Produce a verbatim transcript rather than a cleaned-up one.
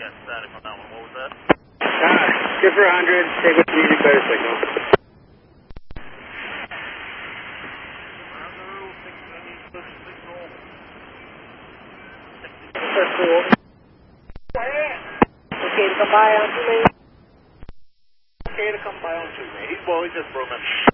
got static on that one. What was that? Uh, good for one hundred. Take what you need, better signal. That's cool. Okay to come by on two, lane. Okay to come by on two, man. He's, well, he just broke up.